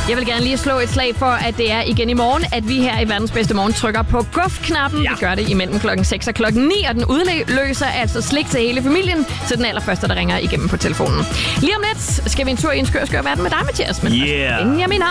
Jeg vil gerne lige slå et slag for, at det er igen i morgen, at vi her i Verdens Bedste Morgen trykker på guf-knappen. Ja. Vi gør det imellem klokken 6 og klokken 9, og den udløser altså slik til hele familien, så den allerførste, der ringer igennem på telefonen. Lige om lidt skal vi en tur i en skør verden med dig, Mathias. Men yeah. Benjamin